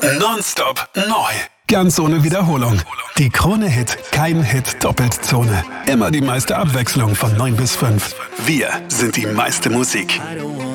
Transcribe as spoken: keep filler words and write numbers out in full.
Nonstop neu. Ganz ohne Wiederholung. Die Krone-Hit Kein Hit Doppeltzone. Immer die meiste Abwechslung von neun bis fünf. Wir sind die meiste Musik.